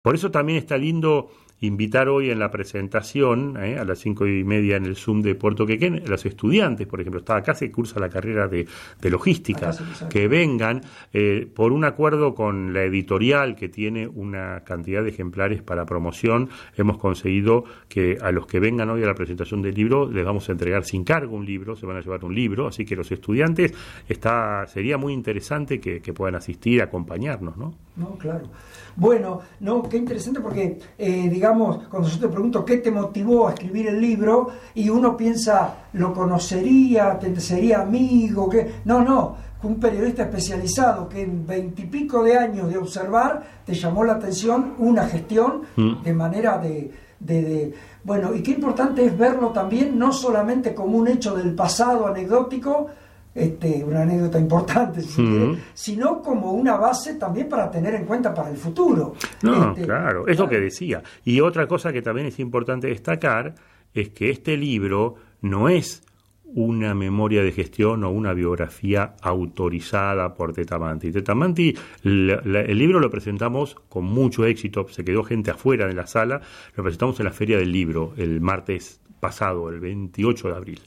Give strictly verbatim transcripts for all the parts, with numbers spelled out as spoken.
Por eso también está lindo invitar hoy en la presentación, eh, a las cinco y media en el Zoom de Puerto Quequén, a los estudiantes, por ejemplo, está acá se cursa la carrera de, de logística, que vengan eh, por un acuerdo con la editorial que tiene una cantidad de ejemplares para promoción. Hemos conseguido que a los que vengan hoy a la presentación del libro les vamos a entregar sin cargo un libro, se van a llevar un libro, así que los estudiantes está sería muy interesante que, que puedan asistir, acompañarnos, ¿no? No, claro. Bueno, no, qué interesante porque, eh, digamos, cuando yo te pregunto qué te motivó a escribir el libro y uno piensa, ¿lo conocería? ¿Te sería amigo? ¿Qué? No, no, un periodista especializado que en veintipico de años de observar te llamó la atención una gestión mm. de manera de, de, de... Bueno, y qué importante es verlo también, no solamente como un hecho del pasado anecdótico, Este, una anécdota importante, si mm. quiere, sino como una base también para tener en cuenta para el futuro. No, este, claro, es lo que decía. Y otra cosa que también es importante destacar es que este libro no es una memoria de gestión o una biografía autorizada por Tetamanti. Tetamanti, la, la, el libro lo presentamos con mucho éxito, se quedó gente afuera de la sala, lo presentamos en la Feria del Libro el martes pasado, el veintiocho de abril.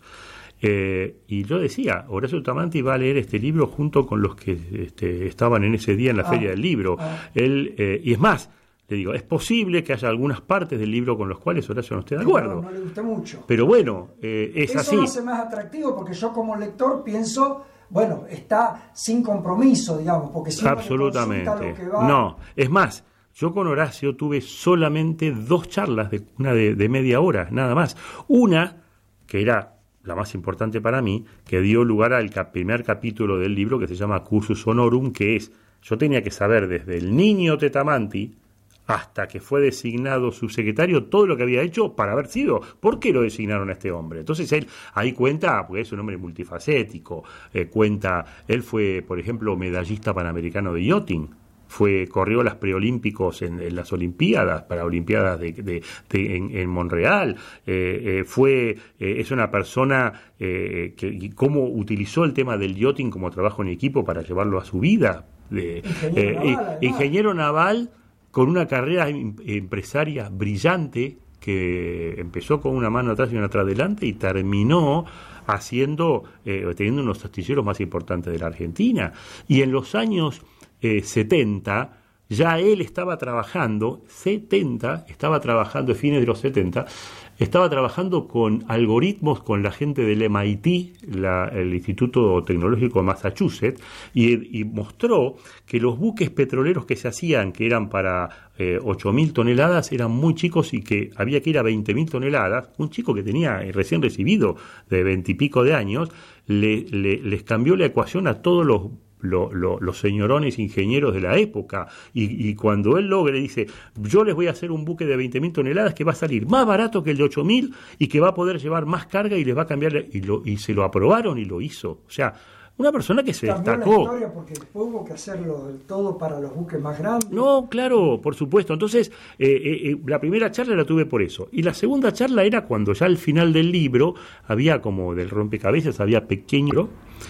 Eh, y yo decía, Horacio Tetamanti va a leer este libro junto con los que este, estaban en ese día en la ah, Feria del Libro. Ah. Él, eh, y es más, le digo, es posible que haya algunas partes del libro con los cuales Horacio no esté de acuerdo. No, no le gusta mucho. Pero bueno, eh, es Eso así. Eso lo hace más atractivo porque yo como lector pienso, bueno, está sin compromiso, digamos, porque si absolutamente uno le consulta lo que va... No, es más, yo con Horacio tuve solamente dos charlas, de, una de, de media hora, nada más. Una que era la más importante para mí, que dio lugar al cap- primer capítulo del libro que se llama Cursus Honorum, que es, yo tenía que saber desde el niño Tetamanti hasta que fue designado subsecretario todo lo que había hecho para haber sido. ¿Por qué lo designaron a este hombre? Entonces él ahí cuenta, porque es un hombre multifacético, eh, cuenta, él fue, por ejemplo, medallista panamericano de yachting, fue corrió las preolímpicos en, en las Olimpiadas, para Olimpiadas de, de, de, en, en Montreal, eh, eh, fue eh, es una persona eh, que cómo utilizó el tema del yachting como trabajo en equipo para llevarlo a su vida. De, ingeniero, eh, naval, eh, ingeniero naval con una carrera em, empresaria brillante que empezó con una mano atrás y una atrás adelante y terminó haciendo, eh, teniendo unos astilleros más importantes de la Argentina. Y en los años Eh, setenta, ya él estaba trabajando, setenta, estaba trabajando, fines de los setenta, estaba trabajando con algoritmos con la gente del M I T, la, el Instituto Tecnológico de Massachusetts, y, y mostró que los buques petroleros que se hacían, que eran para eh, ocho mil toneladas, eran muy chicos y que había que ir a veinte mil toneladas. Un chico que tenía recién recibido de veinte y pico de años, le, le, les cambió la ecuación a todos los Lo, lo, los señorones ingenieros de la época, y, y cuando él logre, dice, yo les voy a hacer un buque de veinte mil toneladas que va a salir más barato que el de ocho mil y que va a poder llevar más carga y les va a cambiar, y, lo, y se lo aprobaron y lo hizo. O sea, una persona que se cambió destacó. La historia porque después hubo que hacerlo del todo para los buques más grandes. No, claro, por supuesto. Entonces, eh, eh, la primera charla la tuve por eso. Y la segunda charla era cuando ya al final del libro había como del rompecabezas, había pequeño.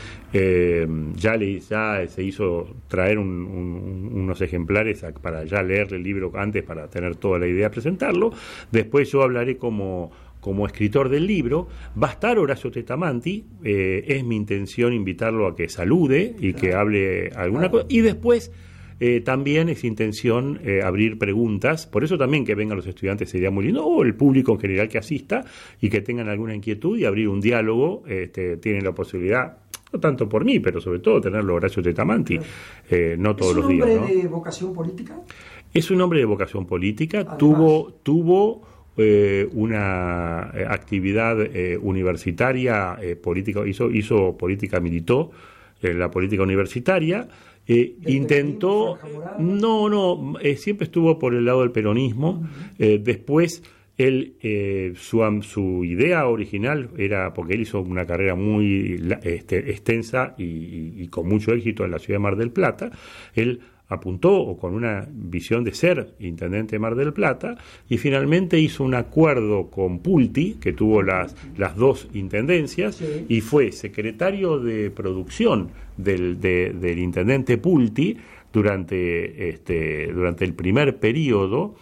Eh, ya, le, ya se hizo traer un, un, unos ejemplares a, para ya leer el libro antes, para tener toda la idea de presentarlo. Después yo hablaré como, como escritor del libro. Va a estar Horacio Tetamanti, eh, es mi intención invitarlo a que salude y claro, que hable alguna claro. cosa. Y después eh, también es intención eh, abrir preguntas, por eso también que vengan los estudiantes sería muy lindo, o el público en general que asista y que tengan alguna inquietud y abrir un diálogo. Este, tienen la posibilidad, no tanto por mí, pero sobre todo tenerlo Horacio Tetamanti, eh, no todos los días. ¿Es un hombre ¿no? de vocación política? Es un hombre de vocación política, Además. tuvo tuvo eh, una actividad eh, universitaria, eh, política, hizo, hizo política, militó en la política universitaria, eh, intentó, no, no, eh, siempre estuvo por el lado del peronismo, uh-huh. eh, después... Él, eh, su, su idea original era, porque él hizo una carrera muy este, extensa y, y, y con mucho éxito en la ciudad de Mar del Plata, él apuntó o con una visión de ser intendente de Mar del Plata y finalmente hizo un acuerdo con Pulti, que tuvo las, las dos intendencias, sí. y fue secretario de producción del, de, del intendente Pulti durante, este, durante el primer periodo